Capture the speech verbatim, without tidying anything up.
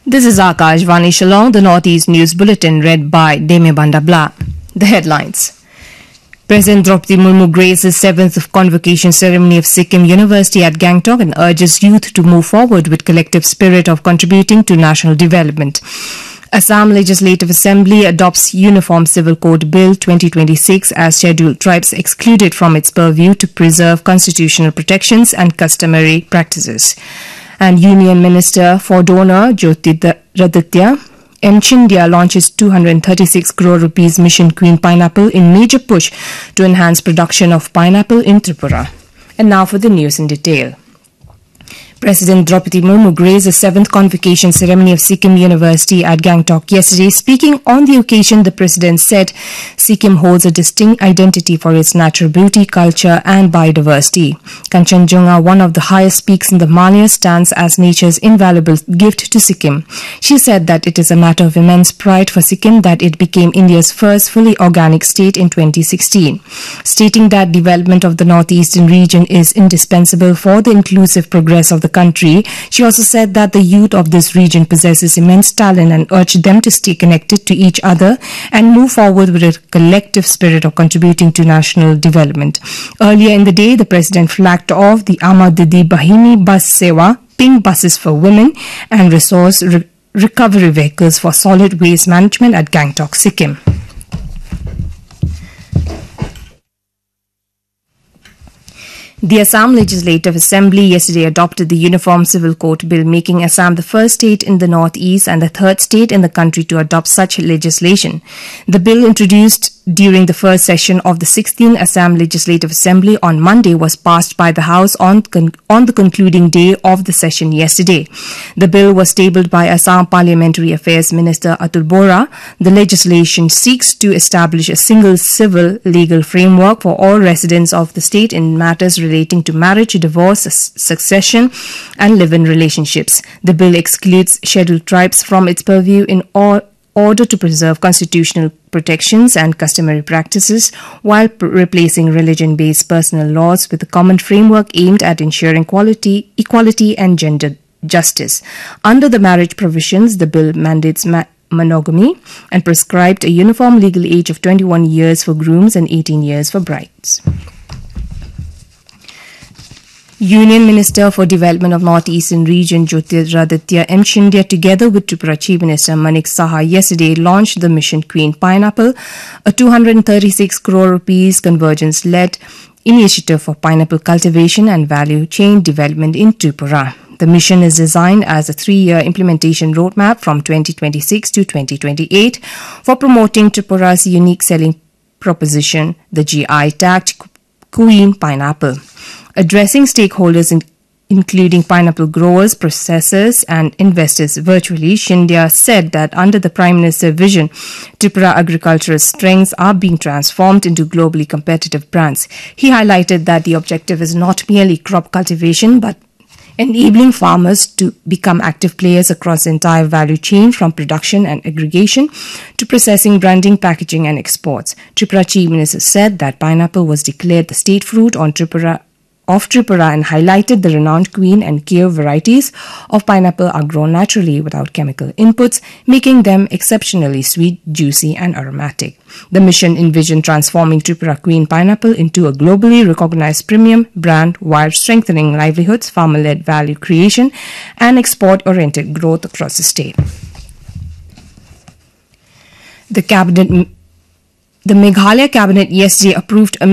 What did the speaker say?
This is Akash Vani Shillong, the Northeast News Bulletin read by Deme Bandabla. The headlines. President Draupadi Murmu graced the seventh convocation ceremony of Sikkim University at Gangtok and urges youth to move forward with collective spirit of contributing to national development. Assam Legislative Assembly adopts Uniform Civil Code Bill twenty twenty-six as scheduled tribes excluded from its purview to preserve constitutional protections and customary practices. And Union Minister for Donor Jyotiraditya M. Chindia launches two hundred thirty-six crore rupees Mission Queen pineapple in major push to enhance production of pineapple in Tripura. And now for the news in detail. President Draupadi Murmu graced the seventh convocation ceremony of Sikkim University at Gangtok yesterday. Speaking on the occasion, the president said Sikkim holds a distinct identity for its natural beauty, culture and biodiversity. Kanchenjunga, one of the highest peaks in the Himalayas, stands as nature's invaluable gift to Sikkim. She said that it is a matter of immense pride for Sikkim that it became India's first fully organic state in twenty sixteen. Stating that development of the northeastern region is indispensable for the inclusive progress of the country, she also said that the youth of this region possesses immense talent and urged them to stay connected to each other and move forward with a collective spirit of contributing to national development. Earlier in the day, the president flagged off the Amar Didi Bahini Bus Sewa, pink buses for women and resource re- recovery vehicles for solid waste management at Gangtok, Sikkim. The Assam Legislative Assembly yesterday adopted the Uniform Civil Code Bill, making Assam the first state in the northeast and the third state in the country to adopt such legislation. The bill, introduced during the first session of the sixteenth Assam Legislative Assembly on Monday, was passed by the House on, con- on the concluding day of the session yesterday. The bill was tabled by Assam Parliamentary Affairs Minister Atul Bora. The legislation seeks to establish a single civil legal framework for all residents of the state in matters relating to marriage, divorce, succession and live-in relationships. The bill excludes scheduled tribes from its purview in all order to preserve constitutional protections and customary practices while p- replacing religion-based personal laws with a common framework aimed at ensuring quality, equality and gender justice. Under the marriage provisions, the bill mandates ma- monogamy and prescribed a uniform legal age of twenty-one years for grooms and eighteen years for brides. Union Minister for Development of Northeastern Region Jyotiraditya M. Chindia, together with Tripura Chief Minister Manik Saha, yesterday launched the Mission Queen Pineapple, a two hundred thirty-six crore rupees convergence-led initiative for pineapple cultivation and value chain development in Tripura. The mission is designed as a three-year implementation roadmap from twenty twenty-six to twenty twenty-eight for promoting Tripura's unique selling proposition, the G I-tagged Queen Pineapple. Addressing stakeholders in, including pineapple growers, processors and investors virtually, Chindia said that under the Prime Minister's vision, Tripura agricultural strengths are being transformed into globally competitive brands. He highlighted that the objective is not merely crop cultivation but enabling farmers to become active players across the entire value chain from production and aggregation to processing, branding, packaging and exports. Tripura Chief Minister said that pineapple was declared the state fruit on Tripura of Tripura and highlighted the renowned Queen and Keo varieties of pineapple are grown naturally without chemical inputs, making them exceptionally sweet, juicy and aromatic. The mission envisioned transforming Tripura Queen Pineapple into a globally recognized premium brand while strengthening livelihoods, farmer-led value creation and export-oriented growth across the state. The cabinet, the Meghalaya cabinet yesterday approved a